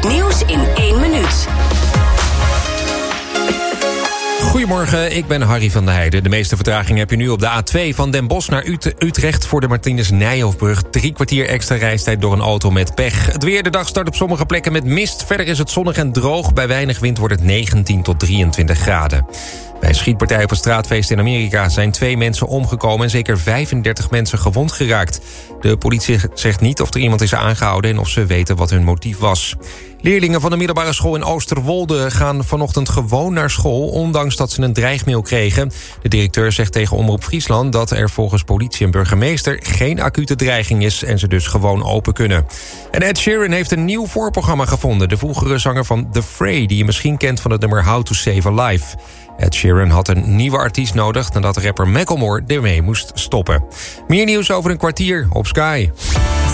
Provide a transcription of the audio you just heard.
nieuws in 1 minuut. Goedemorgen, ik ben Harry van der Heijden. De meeste vertraging heb je nu op de A2 van Den Bosch naar Utrecht... voor de Martinus Nijhoffbrug. 3 kwartier extra reistijd door een auto met pech. Het weer, de dag start op sommige plekken met mist. Verder is het zonnig en droog. Bij weinig wind wordt het 19 tot 23 graden. Bij een schietpartij op een straatfeest in Amerika zijn 2 mensen omgekomen... en zeker 35 mensen gewond geraakt. De politie zegt niet of er iemand is aangehouden... en of ze weten wat hun motief was. Leerlingen van de middelbare school in Oosterwolde gaan vanochtend gewoon naar school... ondanks dat ze een dreigmail kregen. De directeur zegt tegen Omroep Friesland dat er volgens politie en burgemeester... geen acute dreiging is en ze dus gewoon open kunnen. En Ed Sheeran heeft een nieuw voorprogramma gevonden. De vroegere zanger van The Fray, die je misschien kent van het nummer How to Save a Life. Ed Sheeran had een nieuwe artiest nodig nadat rapper Macklemore ermee moest stoppen. Meer nieuws over een kwartier op Sky.